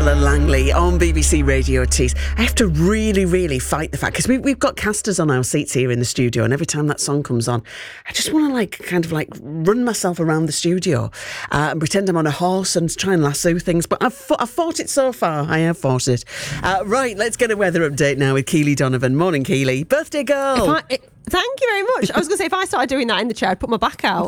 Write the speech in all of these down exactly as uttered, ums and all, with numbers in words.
Stella Langley on B B C Radio Tees. I have to really, really fight the fact, because we, we've got casters on our seats here in the studio, and every time that song comes on, I just want to like kind of like run myself around the studio uh, and pretend I'm on a horse and try and lasso things. But I've, fought, I've fought it so far. I have fought it. Uh, right, let's get a weather update now with Keely Donovan. Morning, Keely. Birthday girl. If I, it, thank you very much. I was going to say, if I started doing that in the chair, I'd put my back out.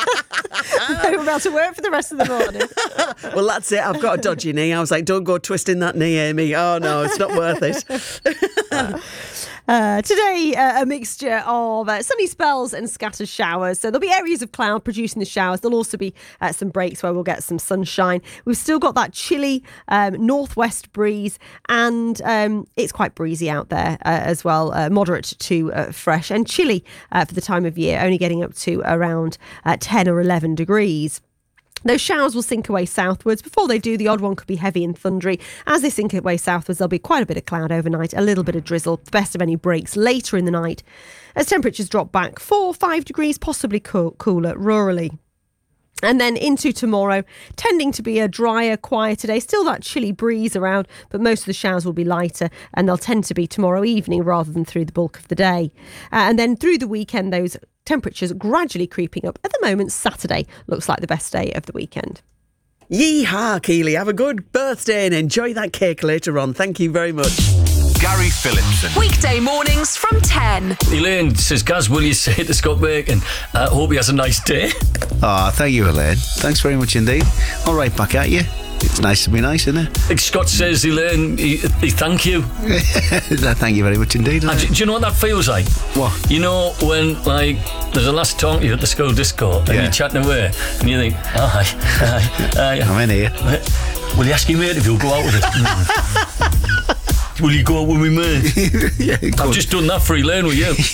I won't be able to work for the rest of the morning. Well, that's it. I've got a dodgy knee. I was like, don't go twisting that knee, Amy. Oh, no, it's not worth it. Uh, today, uh, a mixture of uh, sunny spells and scattered showers. So there'll be areas of cloud producing the showers. There'll also be uh, some breaks where we'll get some sunshine. We've still got that chilly um, northwest breeze, and um, it's quite breezy out there uh, as well, uh, moderate to uh, fresh and chilly uh, for the time of year, only getting up to around uh, ten or eleven degrees. Those showers will sink away southwards. Before they do, the odd one could be heavy and thundery. As they sink away southwards, there'll be quite a bit of cloud overnight, a little bit of drizzle, the best of any breaks later in the night, as temperatures drop back four or five degrees, possibly cool, cooler rurally. And then into tomorrow, tending to be a drier, quieter day. Still that chilly breeze around, but most of the showers will be lighter, and they'll tend to be tomorrow evening rather than through the bulk of the day. Uh, and then through the weekend, those temperatures gradually creeping up. At the moment, Saturday looks like the best day of the weekend. Yeehaw, Keely. Have a good birthday and enjoy that cake later on. Thank you very much. Gary Phillipson. Weekday mornings from ten. Elaine says, Gaz, will you say to Scott Bacon, I uh, hope he has a nice day? Oh, thank you, Elaine. Thanks very much indeed. All right, back at you. It's nice to be nice, isn't it? Like Scott says, Elaine, he, he thank you. Thank you very much indeed. And do, do you know what that feels like? What? You know when, like, there's a last talk to you at the school disco, and yeah. you're chatting away, and you think, oh, hi, hi, hi. I'm in here. Will you ask your mate if you'll go out with it? Will you go out with me, mate? Yeah, I've just done that for Elaine with you.